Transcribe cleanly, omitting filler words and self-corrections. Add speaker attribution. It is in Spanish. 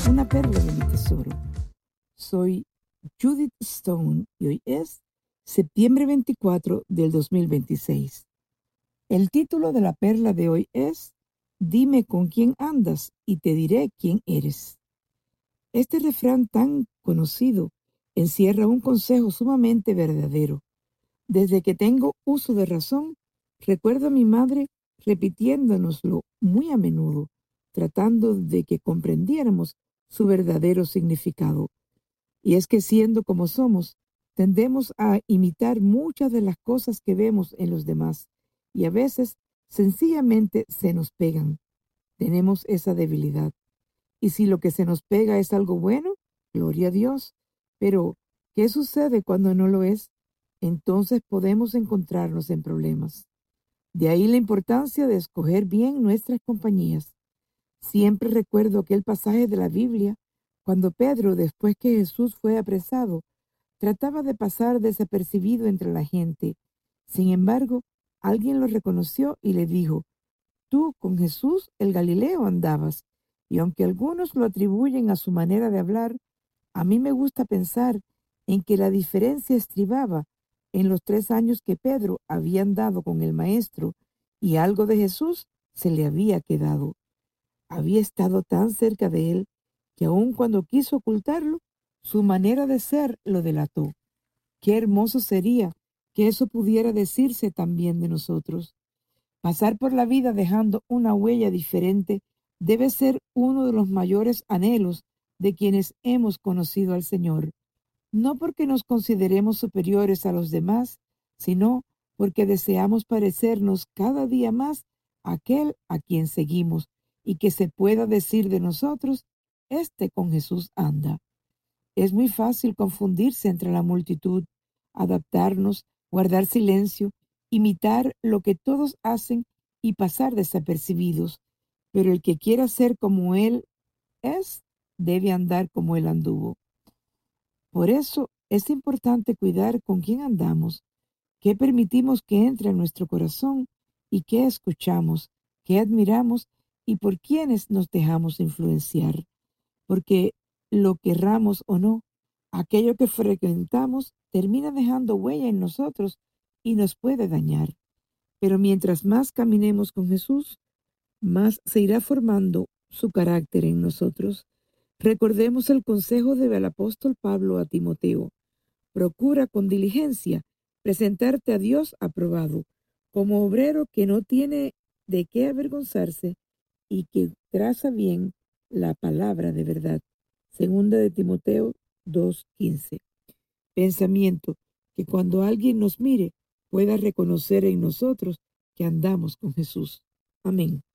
Speaker 1: Una perla de mi tesoro. Soy Judith Stone y hoy es septiembre 24 del 2026. El título de la perla de hoy es Dime con quién andas y te diré quién eres. Este refrán tan conocido encierra un consejo sumamente verdadero. Desde que tengo uso de razón, recuerdo a mi madre repitiéndonoslo muy a menudo, tratando de que comprendiéramos su verdadero significado. Y es que siendo como somos, tendemos a imitar muchas de las cosas que vemos en los demás y a veces sencillamente se nos pegan. Tenemos esa debilidad. Y si lo que se nos pega es algo bueno, gloria a Dios. Pero, ¿qué sucede cuando no lo es? Entonces podemos encontrarnos en problemas. De ahí la importancia de escoger bien nuestras compañías. Siempre recuerdo aquel pasaje de la Biblia cuando Pedro, después que Jesús fue apresado, trataba de pasar desapercibido entre la gente. Sin embargo, alguien lo reconoció y le dijo: Tú con Jesús el Galileo andabas. Y aunque algunos lo atribuyen a su manera de hablar, a mí me gusta pensar en que la diferencia estribaba en los 3 años que Pedro había andado con el Maestro y algo de Jesús se le había quedado. Había estado tan cerca de él que aun cuando quiso ocultarlo, su manera de ser lo delató. Qué hermoso sería que eso pudiera decirse también de nosotros. Pasar por la vida dejando una huella diferente debe ser uno de los mayores anhelos de quienes hemos conocido al Señor. No porque nos consideremos superiores a los demás, sino porque deseamos parecernos cada día más a aquel a quien seguimos y que se pueda decir de nosotros: este con Jesús anda. Es muy fácil confundirse entre la multitud, adaptarnos, guardar silencio, imitar lo que todos hacen y pasar desapercibidos. Pero el que quiera ser como Él es, debe andar como Él anduvo. Por eso es importante cuidar con quién andamos, qué permitimos que entre en nuestro corazón y qué escuchamos, qué admiramos y por quiénes nos dejamos influenciar. Porque lo querramos o no, aquello que frecuentamos termina dejando huella en nosotros y nos puede dañar. Pero mientras más caminemos con Jesús, más se irá formando su carácter en nosotros. Recordemos el consejo del apóstol Pablo a Timoteo: procura con diligencia presentarte a Dios aprobado, como obrero que no tiene de qué avergonzarse y que traza bien la palabra de verdad. Segunda de Timoteo 2:15. Pensamiento: que cuando alguien nos mire pueda reconocer en nosotros que andamos con Jesús. Amén.